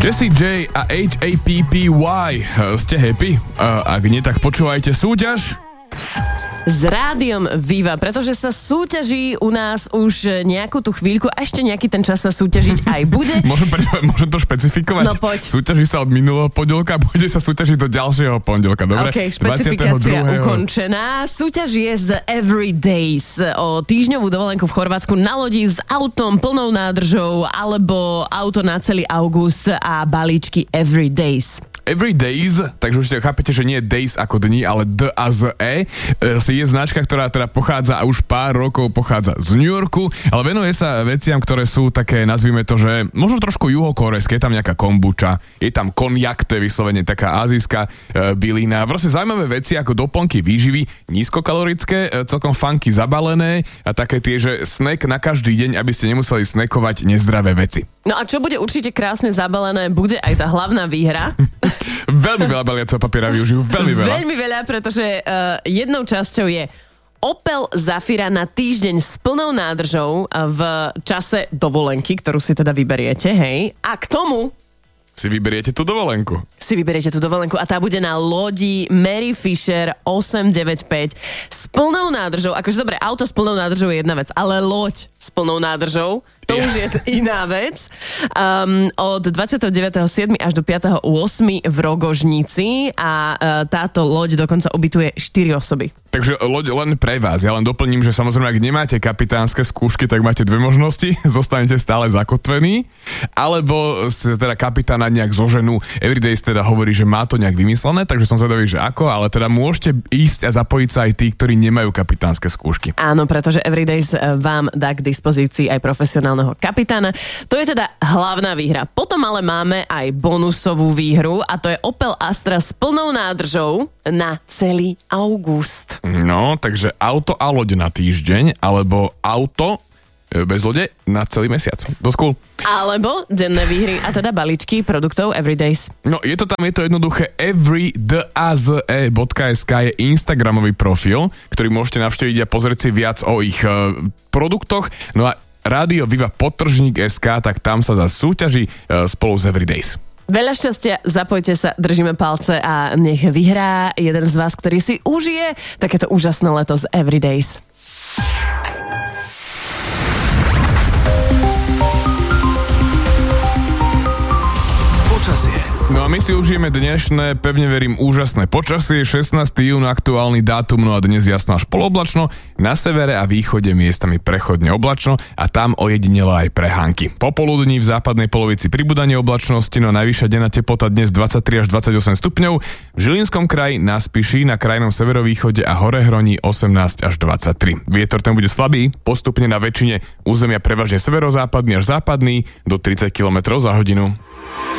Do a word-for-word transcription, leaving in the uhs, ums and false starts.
Jessie J a H A P P Y. Ste happy? Ak nie, tak počúvajte súťaž s Rádiom Viva, pretože sa súťaží u nás už nejakú tú chvíľku a ešte nejaký ten čas sa súťažiť aj bude. môžem, môžem to špecifikovať? No poď. Súťaží sa od minulého pondelka a bude sa súťažiť do ďalšieho pondelka, dobre? Ok, špecifikácia ukončená. Súťaž je z Everydays o týždňovú dovolenku v Chorvátsku na lodi s autom plnou nádržou alebo auto na celý august a balíčky Everydays. Everydays, takže už si chápete, že nie days ako dní, ale D a Z E. Je značka, ktorá teda pochádza a už pár rokov pochádza z New Yorku, ale venuje sa veciam, ktoré sú také, nazvime to, že možno trošku juhokorejské. Je tam nejaká kombuča, je tam konjak, to je vyslovene taká azijská e, bylina. Proste zaujímavé veci ako doplnky výživy, nízkokalorické, e, celkom funky zabalené a také tie, že snack na každý deň, aby ste nemuseli snackovať nezdravé veci. No a čo bude určite krásne zabalené, bude aj tá hlavná výhra. Veľmi veľa baliaceho papiera využijú, veľmi veľa. Veľmi veľa, pretože uh, jednou časťou je Opel Zafira na týždeň s plnou nádržou v čase dovolenky, ktorú si teda vyberiete, hej. A k tomu si vyberiete tú dovolenku. Si vyberiete tú dovolenku a tá bude na lodi Mary Fisher osem deväť päť s plnou nádržou. Akože dobre, auto s plnou nádržou je jedna vec, ale loď s plnou nádržou, to už je iná vec. Um, od dvadsiateho deviateho siedmeho až do piateho ôsmeho v Rogožnici a uh, táto loď dokonca ubytuje štyri osoby. Takže loď len pre vás. Ja len doplním, že samozrejme, ak nemáte kapitánske skúšky, tak máte dve možnosti. Zostanete stále zakotvení, alebo sa teda kapitána nejak zoženú. Everydays teda hovorí, že má to nejak vymyslené, takže som zvedavý, že ako, ale teda môžete ísť a zapojiť sa aj tí, ktorí nemajú kapitánske skúšky. Áno, pretože Everydays vám dá k dispozícii aj profesionálneho kapitána. To je teda hlavná výhra. Potom ale máme aj bonusovú výhru a to je Opel Astra s plnou nádržou na celý august. No, takže auto a loď na týždeň, alebo auto bez lode na celý mesiac. Dosť cool. Alebo denné výhry a teda balíčky produktov Everydays. No, je to tam, je to jednoduché. everydaze bodka es ká je Instagramový profil, ktorý môžete navštíviť a pozrieť si viac o ich uh, produktoch. No a Rádio Viva podtržník es ká, tak tam sa za súťaží uh, spolu s Everydays. Veľa šťastia, zapojte sa, držíme palce a nech vyhrá jeden z vás, ktorý si užije takéto úžasné leto z Everydays. Počasie. No a my si užijeme dnešné, pevne verím, úžasné počasie. šestnásteho júna aktuálny dátum, no a dnes jasno až poloblačno. Na severe a východe miestami prechodne oblačno a tam ojedinelo aj prehánky. Popoludní v západnej polovici pribúdanie oblačnosti, no najvyššia denná teplota dnes dvadsaťtri až dvadsaťosem stupňov. V Žilinskom kraji, na Spiši, na krajnom severovýchode a Horehroní osemnásť až dvadsaťtri. Vietor ten bude slabý, postupne na väčšine územia prevažne severozápadný až západný do tridsať kilometrov za hodinu.